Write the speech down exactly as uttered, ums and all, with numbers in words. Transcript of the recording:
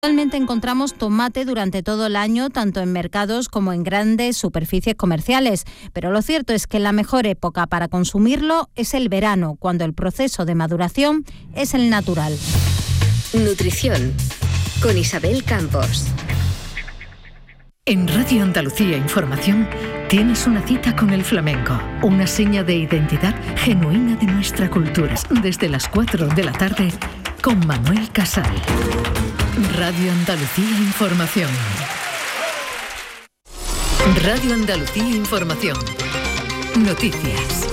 Actualmente encontramos tomate durante todo el año, tanto en mercados como en grandes superficies comerciales, pero lo cierto es que la mejor época para consumirlo es el verano, cuando el proceso de maduración es el natural. Nutrición, con Isabel Campos. En Radio Andalucía Información tienes una cita con el flamenco, una seña de identidad genuina de nuestra cultura. Desde las cuatro de la tarde con Manuel Casal. Radio Andalucía Información. Radio Andalucía Información. Noticias.